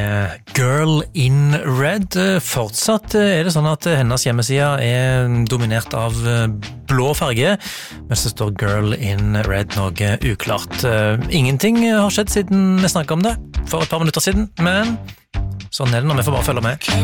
med Girl in Red. Fortsatt det sånn at hennes hjemmeside dominert av blå farge, mens det står Girl in Red, noe uklart. Ingenting har skjedd siden vi snakket om det for et par minutter siden, men sånn det når vi får bare følge med.